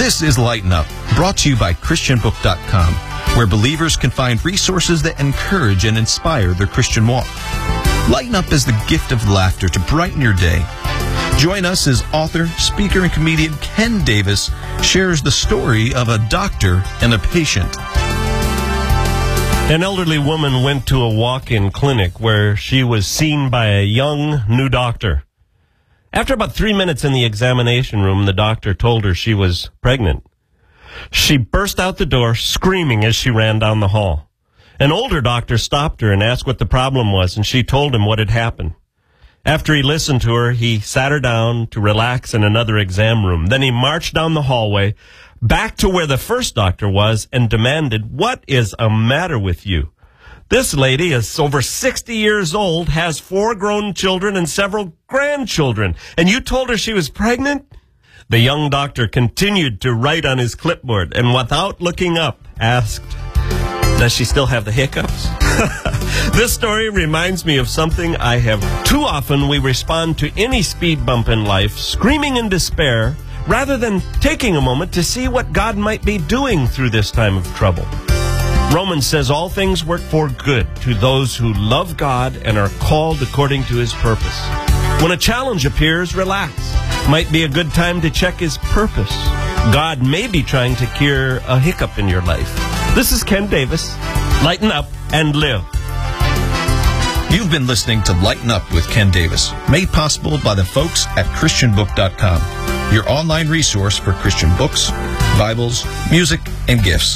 This is Lighten Up, brought to you by ChristianBook.com, where believers can find resources that encourage and inspire their Christian walk. Lighten Up is the gift of laughter to brighten your day. Join us as author, speaker, and comedian Ken Davis shares the story of a doctor and a patient. An elderly woman went to a walk-in clinic where she was seen by a young new doctor. After about 3 minutes in the examination room, the doctor told her she was pregnant. She burst out the door, screaming as she ran down the hall. An older doctor stopped her and asked what the problem was, and she told him what had happened. After he listened to her, he sat her down to relax in another exam room. Then he marched down the hallway, back to where the first doctor was, and demanded, "What is the matter with you? This lady is over 60 years old, has 4 grown children and several grandchildren, and you told her she was pregnant?" The young doctor continued to write on his clipboard, and without looking up, asked, "Does she still have the hiccups?" This story reminds me of something I have. Too often we respond to any speed bump in life, screaming in despair, rather than taking a moment to see what God might be doing through this time of trouble. Romans says all things work for good to those who love God and are called according to his purpose. When a challenge appears, relax. Might be a good time to check his purpose. God may be trying to cure a hiccup in your life. This is Ken Davis. Lighten up and live. You've been listening to Lighten Up with Ken Davis, made possible by the folks at ChristianBook.com, your online resource for Christian books, Bibles, music, and gifts.